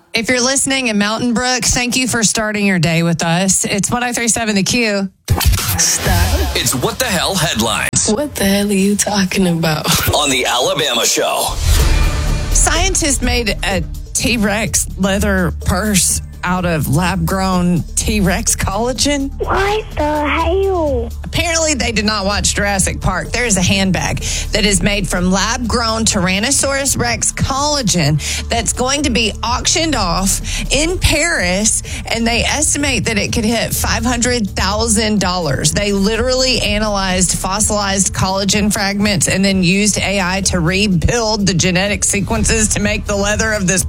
If you're listening in Mountain Brook, thank you for starting your day with us. It's 103.7 The Q. Stop. It's What the Hell Headlines. What the hell are you talking about? On the Alabama Show. Scientists made a T-Rex leather purse out of lab-grown T-Rex collagen. What the hell? Apparently, they did not watch Jurassic Park. There's a handbag that is made from lab-grown Tyrannosaurus Rex collagen that's going to be auctioned off in Paris, and they estimate that it could hit $500,000. They literally analyzed fossilized collagen fragments and then used AI to rebuild the genetic sequences to make the leather of this